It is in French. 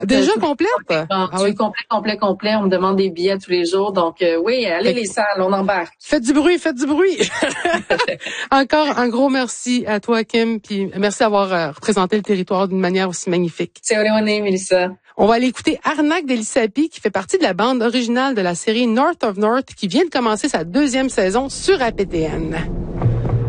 Déjà complète? Oui, complet. On me demande des billets tous les jours. Donc, oui, allez les salles, on embarque. Faites du bruit. Encore un gros merci à toi, Kim, puis merci d'avoir représenté le territoire d'une manière aussi magnifique. C'est Mélissa. On va aller écouter Arnak d'Elissapi, qui fait partie de la bande originale de la série North of North, qui vient de commencer sa 2e saison sur APTN.